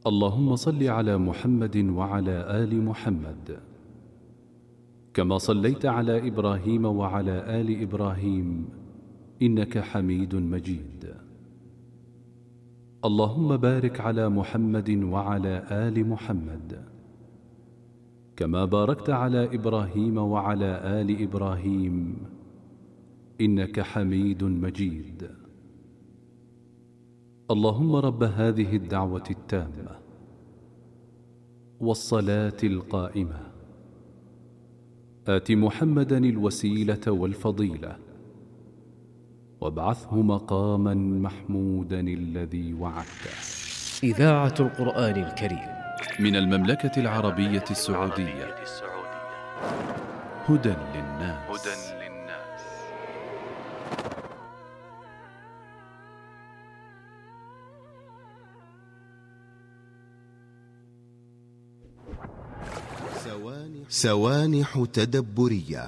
اللهم صل على محمد وعلى آل محمد كما صليت على إبراهيم وعلى آل إبراهيم إنك حميد مجيد. اللهم بارك على محمد وعلى آل محمد كما باركت على إبراهيم وعلى آل إبراهيم إنك حميد مجيد. اللهم رب هذه الدعوة التامة والصلاة القائمة آت محمدا الوسيلة والفضيلة وابعثه مقاما محمودا الذي وعدته. إذاعة القرآن الكريم من المملكة العربية السعودية. هدى للناس. سوانح تدبرية.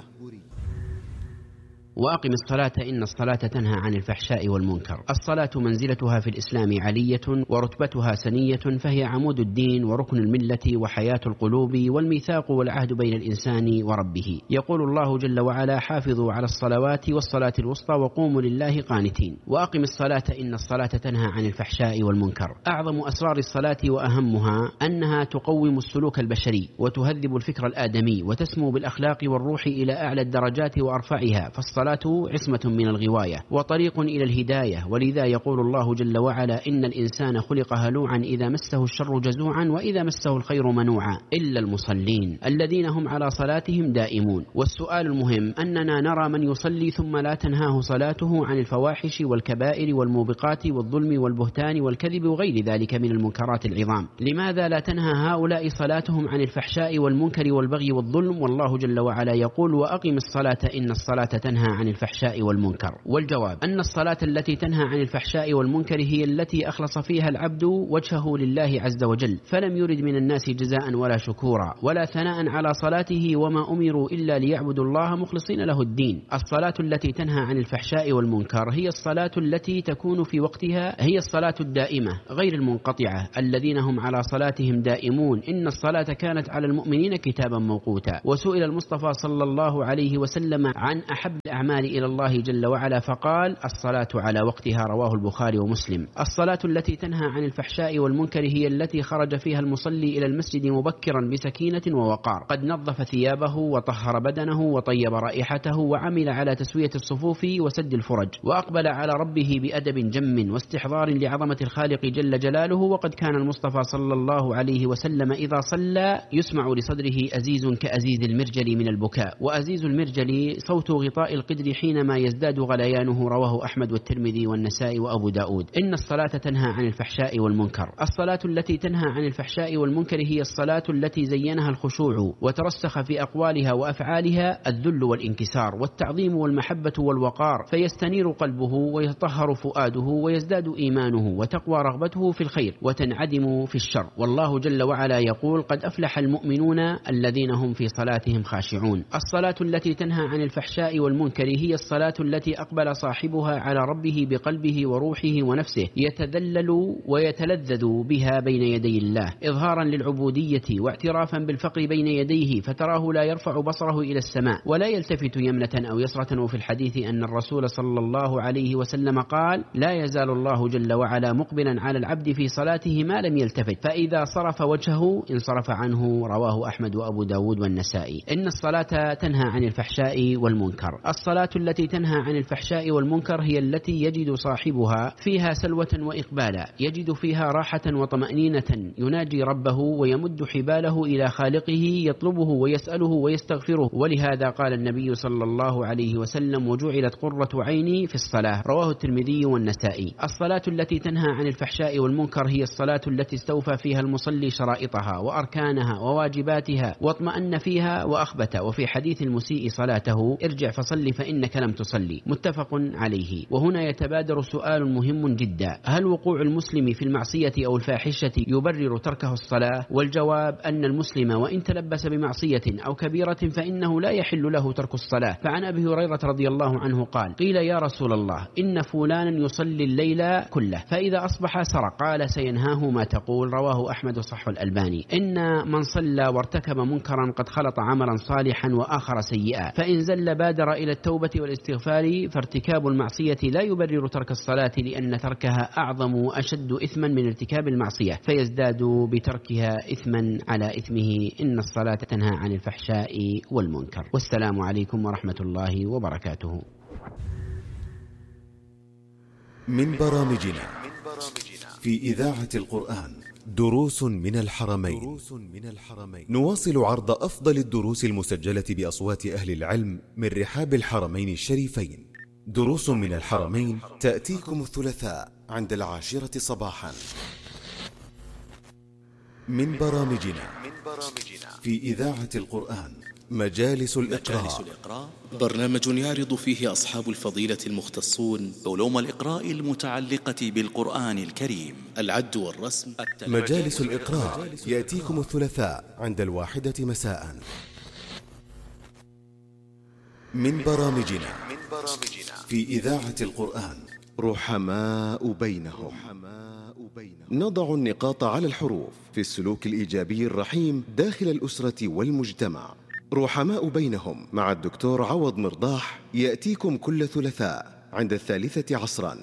وأقم الصلاة إن الصلاة تنهى عن الفحشاء والمنكر. الصلاة منزلتها في الإسلام عالية ورتبتها سنية، فهي عمود الدين وركن الملة وحياة القلوب والميثاق والعهد بين الإنسان وربه. يقول الله جل وعلا: حافظوا على الصلوات والصلاة الوسطى وقوموا لله قانتين. وأقم الصلاة إن الصلاة تنهى عن الفحشاء والمنكر. أعظم أسرار الصلاة وأهمها أنها تقوم السلوك البشري وتهذب الفكر الآدمي وتسمو بالأخلاق والروح إلى أعلى الدرجات وأرفعها. فالصلاة عصمة من الغواية وطريق إلى الهداية، ولذا يقول الله جل وعلا: إن الإنسان خلق هلوعا إذا مسه الشر جزوعا وإذا مسه الخير منوعا إلا المصلين الذين هم على صلاتهم دائمون. والسؤال المهم أننا نرى من يصلي ثم لا تنهاه صلاته عن الفواحش والكبائر والموبقات والظلم والبهتان والكذب وغير ذلك من المنكرات العظام. لماذا لا تنهى هؤلاء صلاتهم عن الفحشاء والمنكر والبغي والظلم والله جل وعلا يقول: وأقم الصلاة إن الصلاة تنهى عن الفحشاء والمنكر؟ والجواب أن الصلاة التي تنهى عن الفحشاء والمنكر هي التي أخلص فيها العبد وجهه لله عز وجل، فلم يرد من الناس جزاء ولا شكورا ولا ثناء على صلاته، وما أمروا إلا ليعبدوا الله مخلصين له الدين. الصلاة التي تنهى عن الفحشاء والمنكر هي الصلاة التي تكون في وقتها، هي الصلاة الدائمة غير المنقطعة الذين هم على صلاتهم دائمون. إن الصلاة كانت على المؤمنين كتابا موقوتا. وسئل المصطفى صلى الله عليه وسلم عن أحب الأعمال إلى الله جل وعلا فقال: الصلاة على وقتها، رواه البخاري ومسلم. الصلاة التي تنهى عن الفحشاء والمنكر هي التي خرج فيها المصلي إلى المسجد مبكرا بسكينة ووقار، قد نظف ثيابه وطهر بدنه وطيب رائحته وعمل على تسوية الصفوف وسد الفرج، وأقبل على ربه بأدب جم واستحضار لعظمة الخالق جل جلاله. وقد كان المصطفى صلى الله عليه وسلم إذا صلى يسمع لصدره أزيز كأزيز المرجل من البكاء، وأزيز المرجل صوت غطاء القدر حينما يزداد غليانه، رواه أحمد والترمذي والنسائي وأبو داود. إن الصلاة تنهى عن الفحشاء والمنكر. الصلاة التي تنهى عن الفحشاء والمنكر هي الصلاة التي زينها الخشوع وترسخ في أقوالها وأفعالها الذل والانكسار والتعظيم والمحبة والوقار، فيستنير قلبه ويطهر فؤاده ويزداد إيمانه وتقوى رغبته في الخير وتنعدم في الشر. والله جل وعلا يقول: قد أفلح المؤمنون الذين هم في صلاتهم خاشعون. الصلاة التي تنهى عن الفحشاء والمنكر هي الصلاة التي أقبل صاحبها على ربه بقلبه وروحه ونفسه، يتذلل ويتلذذ بها بين يدي الله إظهارا للعبودية واعترافا بالفقر بين يديه، فتراه لا يرفع بصره إلى السماء ولا يلتفت يمنة أو يسرة. وفي الحديث أن الرسول صلى الله عليه وسلم قال: لا يزال الله جل وعلا مقبلا على العبد في صلاته ما لم يلتفت، فإذا صرف وجهه انصرف عنه، رواه أحمد وأبو داود والنسائي. إن الصلاة تنهى عن الفحشاء والمنكر. الصلاة التي تنهى عن الفحشاء والمنكر هي التي يجد صاحبها فيها سلوة وإقبالا، يجد فيها راحة وطمأنينة، يناجي ربه ويمد حباله إلى خالقه، يطلبه ويسأله ويستغفره. ولهذا قال النبي صلى الله عليه وسلم: وجعلت قرة عيني في الصلاة، رواه الترمذي والنسائي. الصلاة التي تنهى عن الفحشاء والمنكر هي الصلاة التي استوفى فيها المصلي شرائطها وأركانها وواجباتها واطمأن فيها وأخبت. وفي حديث المسيء صلاته: ارجع فصل فإنك لم تصلي. متفق عليه. وهنا يتبادر سؤال مهم جدا: هل وقوع المسلم في المعصية أو الفاحشة يبرر تركه الصلاة؟ والجواب أن المسلم وإن تلبس بمعصية أو كبيرة فإنه لا يحل له ترك الصلاة. فعن أبي هريرة رضي الله عنه قال: قيل يا رسول الله إن فلانا يصلي الليل كله فإذا أصبح سرق، قال: سينهاه ما تقول. رواه أحمد صح الألباني. إن من صلى وارتكب منكرا قد خلط عملا صالحا وآخر سيئا، فإن زل بادر إلى التوبة والاستغفار، فارتكاب المعصية لا يبرر ترك الصلاة، لأن تركها أعظم وأشد إثما من ارتكاب المعصية، فيزداد بتركها إثما على إثمه. إن الصلاة تنهى عن الفحشاء والمنكر. والسلام عليكم ورحمة الله وبركاته. من برامجنا في إذاعة القرآن دروس من الحرمين. نواصل عرض أفضل الدروس المسجلة بأصوات أهل العلم من رحاب الحرمين الشريفين. دروس من الحرمين تأتيكم الثلاثاء عند 10 صباحا. من برامجنا في إذاعة القرآن مجالس الإقراء، برنامج يعرض فيه أصحاب الفضيلة المختصون علوم الإقراء المتعلقة بالقرآن الكريم، العد والرسم. مجالس الإقراء يأتيكم الثلاثاء عند 1 مساء. من برامجنا في إذاعة القرآن رحماء بينهم. نضع النقاط على الحروف في السلوك الإيجابي الرحيم داخل الأسرة والمجتمع. رحماء بينهم مع الدكتور عوض مرضاح يأتيكم كل ثلاثاء عند 3 عصرا.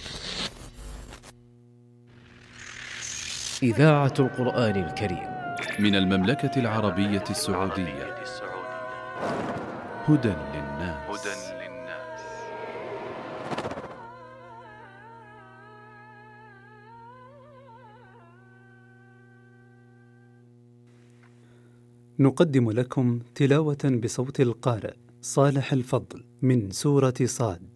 إذاعة القرآن الكريم من المملكة العربية السعودية. هدى للناس. نقدم لكم تلاوة بصوت القارئ صالح الفضل من سورة صاد.